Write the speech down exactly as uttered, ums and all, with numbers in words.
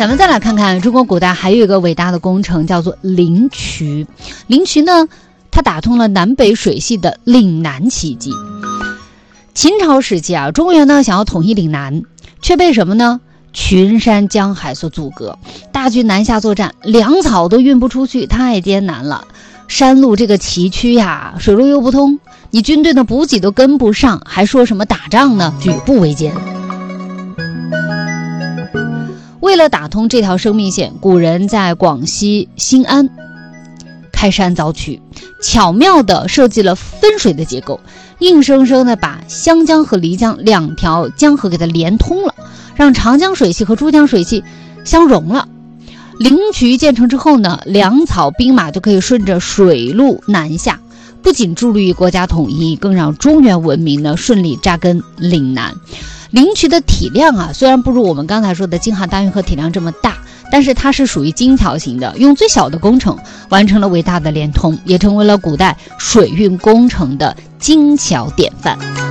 咱们再来看看中国古代还有一个伟大的工程，叫做灵渠。灵渠呢，它打通了南北水系的岭南奇迹。秦朝时期啊，中原呢想要统一岭南，却被什么呢？群山江海所阻隔，大军南下作战，粮草都运不出去，太艰难了。山路这个崎岖呀，水路又不通，你军队的补给都跟不上，还说什么打仗呢？举步维艰。为了打通这条生命线，古人在广西新安开山凿渠，巧妙地设计了分水的结构，硬生生地把湘江和漓江两条江河给它连通了，让长江水系和珠江水系相融了。灵渠建成之后呢，粮草兵马就可以顺着水路南下，不仅助力于国家统一，更让中原文明呢顺利扎根岭南。灵渠的体量啊，虽然不如我们刚才说的京杭大运河体量这么大，但是它是属于精巧型的，用最小的工程完成了伟大的连通，也成为了古代水运工程的精巧典范。